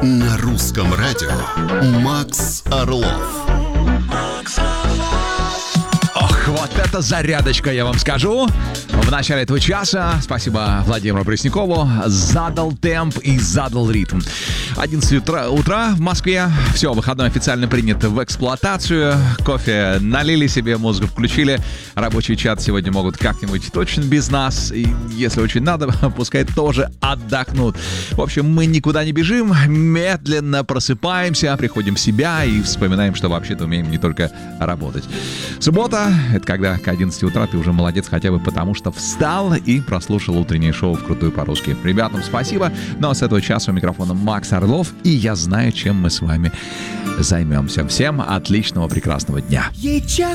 На русском радио Макс Орлов. Ох, вот это зарядочка, я вам скажу. В начале этого часа, спасибо Владимиру Преснякову, задал темп и задал ритм. 11 утра в Москве. Все, выходной официально принят в эксплуатацию. Кофе налили себе, музыку включили. Рабочий чат сегодня могут как-нибудь точно без нас. И если очень надо, пускай тоже отдохнут. В общем, мы никуда не бежим. Медленно просыпаемся, приходим в себя и вспоминаем, что вообще-то умеем не только работать. Суббота — это когда к 11 утра ты уже молодец хотя бы потому, что встал и прослушал утреннее шоу «Вкрутую по-русски». Ребятам спасибо. Ну а с этого часа у микрофона Макс Орлов. И я знаю, чем мы с вами займемся. Всем отличного, прекрасного дня.